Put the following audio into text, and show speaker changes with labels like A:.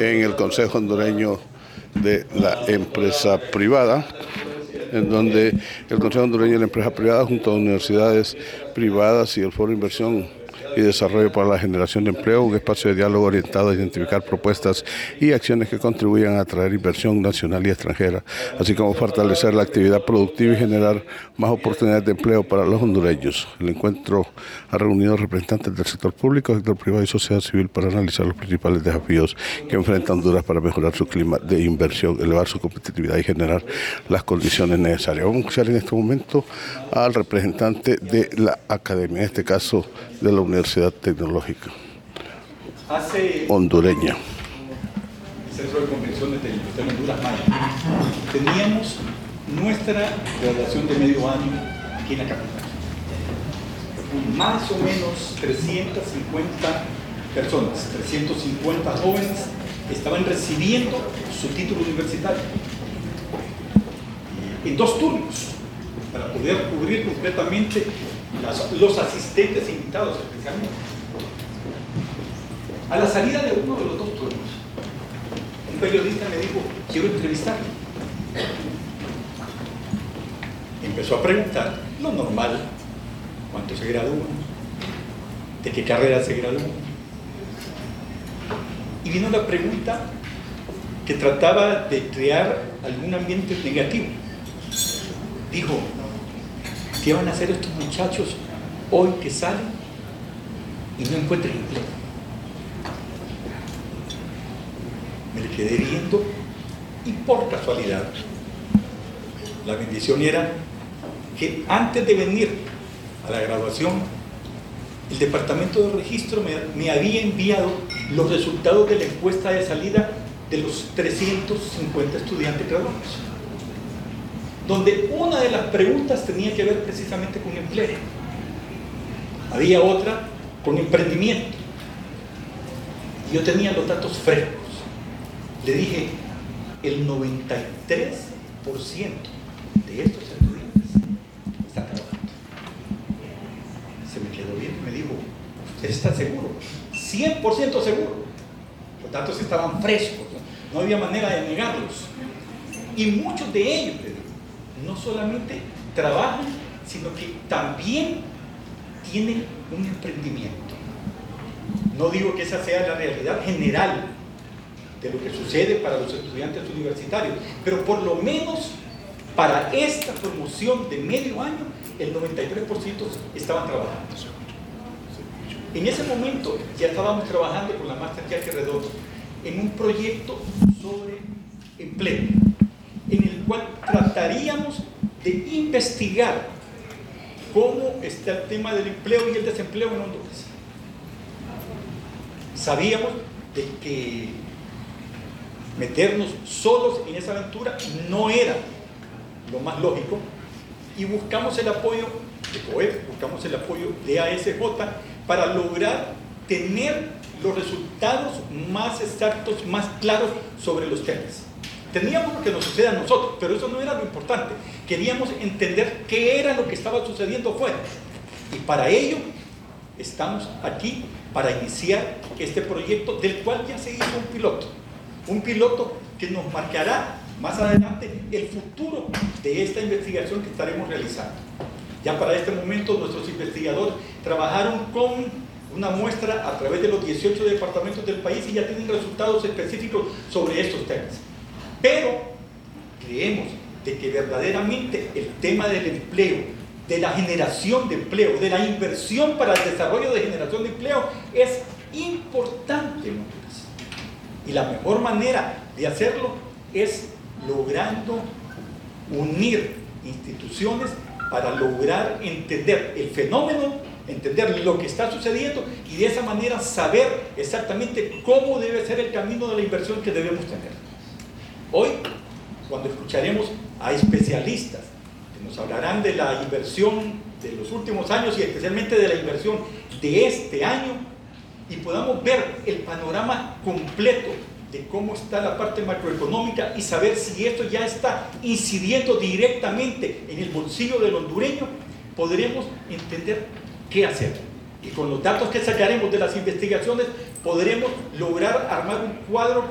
A: en el Consejo Hondureño de la Empresa Privada, en donde el Consejo Hondureño de la Empresa Privada, junto a universidades privadas y el Foro de Inversión y Desarrollo para la Generación de Empleo, un espacio de diálogo orientado a identificar propuestas y acciones que contribuyan a atraer inversión nacional y extranjera, así como fortalecer la actividad productiva y generar más oportunidades de empleo para los hondureños. El encuentro ha reunido representantes del sector público, sector privado y sociedad civil para analizar los principales desafíos que enfrenta Honduras para mejorar su clima de inversión, elevar su competitividad y generar las condiciones necesarias. Vamos a escuchar en este momento al representante de la academia, en este caso de la Universidad Tecnológica Hondureña.
B: Centro de Convenciones del Honduras Maya. Teníamos nuestra graduación de medio año aquí en la capital. Más o menos 350 personas, 350 jóvenes estaban recibiendo su título universitario en 2 turnos para poder cubrir completamente los asistentes invitados especialmente. A la salida de uno de los 2 turnos, un periodista me dijo: quiero entrevistarlo. Empezó a preguntar lo normal: ¿cuánto se gradúan? ¿De qué carrera se gradúan? Y vino la pregunta que trataba de crear algún ambiente negativo. Dijo: ¿qué van a hacer estos muchachos hoy que salen y no encuentran empleo? Me le quedé viendo y por casualidad la bendición era que antes de venir a la graduación el departamento de registro me había enviado los resultados de la encuesta de salida de los 350 estudiantes graduados, donde una de las preguntas tenía que ver precisamente con empleo. Había otra con emprendimiento. Yo tenía los datos frescos. Le dije: el 93% de estos estudiantes están trabajando. Se me quedó bien y me dijo: ¿usted está seguro? 100% seguro. Los datos estaban frescos, no había manera de negarlos. Y muchos de ellos, no solamente trabajan, sino que también tienen un emprendimiento. No digo que esa sea la realidad general de lo que sucede para los estudiantes universitarios, pero por lo menos para esta promoción de medio año, el 93% estaban trabajando. En ese momento ya estábamos trabajando con la Máster Jackie Redondo en un proyecto sobre empleo, en el cual trataríamos de investigar cómo está el tema del empleo y el desempleo en Honduras. Sabíamos de que meternos solos en esa aventura no era lo más lógico y buscamos el apoyo de COEF, buscamos el apoyo de ASJ para lograr tener los resultados más exactos, más claros sobre los temas. Teníamos lo que nos sucede a nosotros, pero eso no era lo importante. Queríamos entender qué era lo que estaba sucediendo fuera. Y para ello estamos aquí para iniciar este proyecto, del cual ya se hizo un piloto que nos marcará más adelante el futuro de esta investigación que estaremos realizando. Ya para este momento nuestros investigadores trabajaron con una muestra a través de los 18 departamentos del país y ya tienen resultados específicos sobre estos temas. Pero creemos de que verdaderamente el tema del empleo, de la generación de empleo, de la inversión para el desarrollo de generación de empleo es importante en Honduras. Y la mejor manera de hacerlo es logrando unir instituciones para lograr entender el fenómeno, entender lo que está sucediendo y de esa manera saber exactamente cómo debe ser el camino de la inversión que debemos tener. Hoy, cuando escucharemos a especialistas que nos hablarán de la inversión de los últimos años y especialmente de la inversión de este año y podamos ver el panorama completo de cómo está la parte macroeconómica y saber si esto ya está incidiendo directamente en el bolsillo del hondureño, podremos entender qué hacer. Y con los datos que sacaremos de las investigaciones podremos lograr armar un cuadro